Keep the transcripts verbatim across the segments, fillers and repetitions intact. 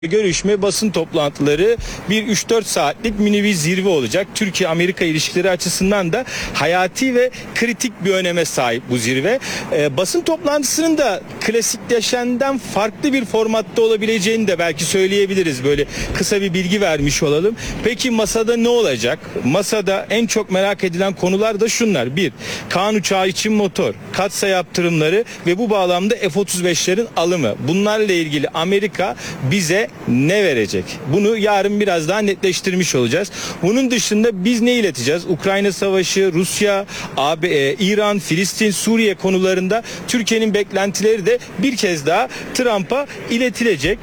Görüşme, basın toplantıları bir üç dört saatlik mini bir zirve olacak. Türkiye-Amerika ilişkileri açısından da hayati ve kritik bir öneme sahip bu zirve. Ee, basın toplantısının da klasikleşenden farklı bir formatta olabileceğini de belki söyleyebiliriz. Böyle kısa bir bilgi vermiş olalım. Peki masada ne olacak? Masada en çok merak edilen konular da şunlar. Bir, Kaan uçağı için motor, katsa yaptırımları ve bu bağlamda F otuz beşlerin alımı. Bunlarla ilgili Amerika bize ne verecek? Bunu yarın biraz daha netleştirmiş olacağız. Bunun dışında biz ne ileteceğiz? Ukrayna Savaşı, Rusya, A B, e, İran, Filistin, Suriye konularında Türkiye'nin beklentileri de bir kez daha Trump'a iletilecek.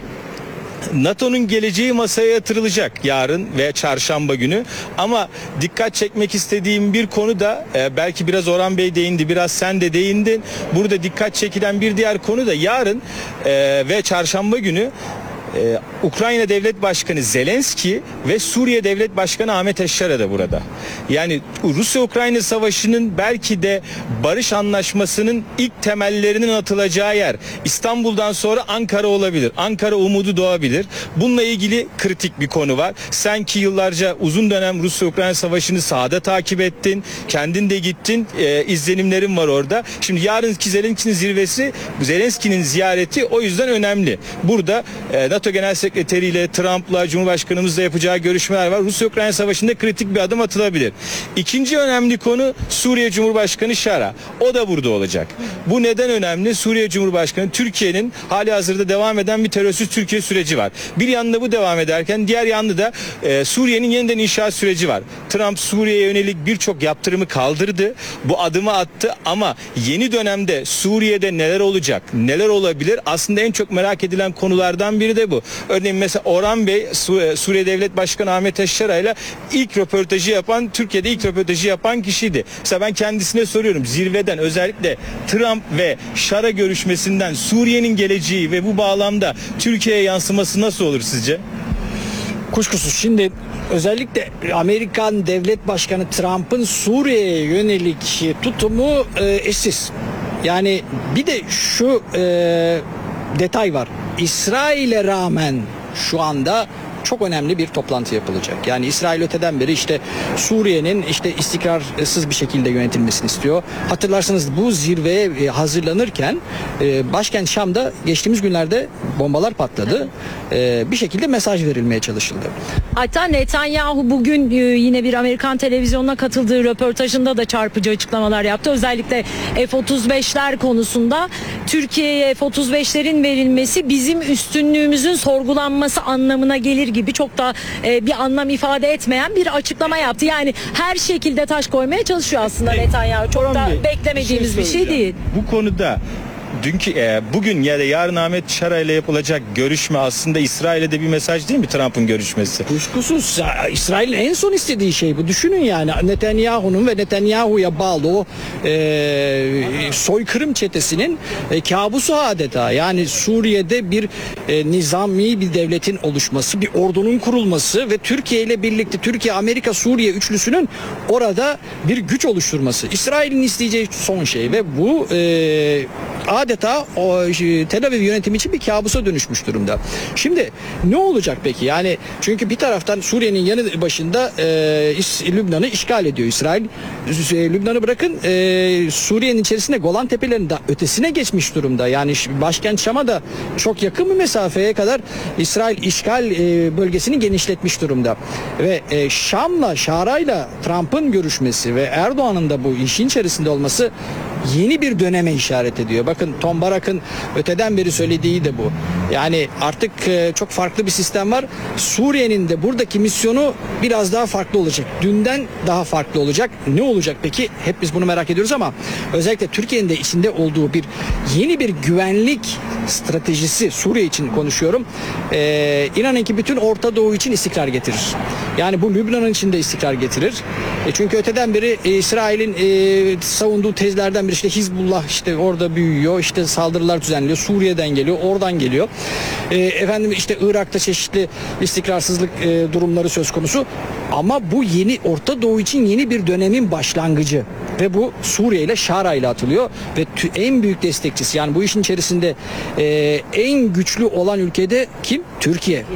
NATO'nun geleceği masaya yatırılacak yarın ve çarşamba günü. Ama dikkat çekmek istediğim bir konu da e, belki biraz Orhan Bey değindi, biraz sen de değindin. Burada dikkat çekilen bir diğer konu da yarın e, ve çarşamba günü Ee, Ukrayna Devlet Başkanı Zelenski ve Suriye Devlet Başkanı Ahmet Eşşara da burada. Yani Rusya-Ukrayna Savaşı'nın belki de barış anlaşmasının ilk temellerinin atılacağı yer İstanbul'dan sonra Ankara olabilir. Ankara umudu doğabilir. Bununla ilgili kritik bir konu var. Sen ki yıllarca uzun dönem Rusya-Ukrayna Savaşı'nı sahada takip ettin. Kendin de gittin. Ee, izlenimlerin var orada. Şimdi yarınki Zelenski'nin zirvesi, Zelenski'nin ziyareti o yüzden önemli. Burada e, NATO Genel Sekreteri ile Trump'la Cumhurbaşkanımızla yapacağı görüşmeler var. Rusya-Ukrayna Savaşı'nda kritik bir adım atılabilir. İkinci önemli konu Suriye Cumhurbaşkanı Şara. O da burada olacak. Bu neden önemli? Suriye Cumhurbaşkanı Türkiye'nin hali hazırda devam eden bir terörsüz Türkiye süreci var. Bir yanda bu devam ederken diğer yanda da e, Suriye'nin yeniden inşa süreci var. Trump Suriye'ye yönelik birçok yaptırımı kaldırdı. Bu adımı attı ama yeni dönemde Suriye'de neler olacak? Neler olabilir? Aslında en çok merak edilen konulardan biri de bu. Örneğin mesela Orhan Bey Suriye Devlet Başkanı Ahmet Eşşara ile ilk röportajı yapan, Türkiye'de ilk röportajı yapan kişiydi. Mesela ben kendisine soruyorum, zirveden özellikle Trump ve Şara görüşmesinden Suriye'nin geleceği ve bu bağlamda Türkiye'ye yansıması nasıl olur sizce? Kuşkusuz şimdi özellikle Amerikan Devlet Başkanı Trump'ın Suriye'ye yönelik tutumu e, eşsiz. Yani bir de şu e, detay var. İsrail'e rağmen şu anda çok önemli bir toplantı yapılacak. Yani İsrail öteden beri işte Suriye'nin işte istikrarsız bir şekilde yönetilmesini istiyor. Hatırlarsanız bu zirveye hazırlanırken başkent Şam'da geçtiğimiz günlerde bombalar patladı. Bir şekilde mesaj verilmeye çalışıldı. Hatta Netanyahu bugün yine bir Amerikan televizyonuna katıldığı röportajında da çarpıcı açıklamalar yaptı. Özellikle F otuz beşler konusunda Türkiye'ye F otuz beşlerin verilmesi bizim üstünlüğümüzün sorgulanması anlamına gelir gibi çok da e, bir anlam ifade etmeyen bir açıklama yaptı. Yani her şekilde taş koymaya çalışıyor aslında Netanyahu. Çok da beklemediğimiz bir şey değil. Bu konuda dünkü e, bugün ya da yarın Ahmet Şara ile yapılacak görüşme aslında İsrail'e de bir mesaj değil mi, Trump'ın görüşmesi? Kuşkusuz İsrail'in en son istediği şey bu. Düşünün yani Netanyahu'nun ve Netanyahu'ya bağlı o e, soykırım çetesinin e, kabusu adeta. Yani Suriye'de bir e, nizami bir devletin oluşması, bir ordunun kurulması ve Türkiye ile birlikte Türkiye, Amerika, Suriye üçlüsünün orada bir güç oluşturması. İsrail'in isteyeceği son şey ve bu e, adeta o Tel Aviv yönetimi için bir kabusa dönüşmüş durumda. Şimdi ne olacak peki? Yani çünkü bir taraftan Suriye'nin yanı başında e, Lübnan'ı işgal ediyor İsrail. E, Lübnan'ı bırakın e, Suriye'nin içerisinde Golan Tepelerinin de ötesine geçmiş durumda. Yani başkent Şam'a da çok yakın bir mesafeye kadar İsrail işgal e, bölgesini genişletmiş durumda. Ve e, Şam'la, Şara'yla Trump'ın görüşmesi ve Erdoğan'ın da bu işin içerisinde olması yeni bir döneme işaret ediyor. Bakın Tom Barak'ın öteden beri söylediği de bu. Yani artık e, çok farklı bir sistem var. Suriye'nin de buradaki misyonu biraz daha farklı olacak. Dünden daha farklı olacak. Ne olacak peki? Hep biz bunu merak ediyoruz ama özellikle Türkiye'nin de içinde olduğu bir yeni bir güvenlik stratejisi, Suriye için konuşuyorum. E, inanın ki bütün Orta Doğu için istikrar getirir. Yani bu Lübnan'ın içinde istikrar getirir. E çünkü öteden beri e, İsrail'in e, savunduğu tezlerden biri işte Hizbullah işte orada büyüyor, işte saldırılar düzenliyor, Suriye'den geliyor, oradan geliyor. E, efendim işte Irak'ta çeşitli istikrarsızlık e, durumları söz konusu. Ama bu yeni Orta Doğu için yeni bir dönemin başlangıcı. Ve bu Suriye ile Şara ile atılıyor ve en büyük destekçisi, yani bu işin içerisinde e, en güçlü olan ülkede kim? Türkiye.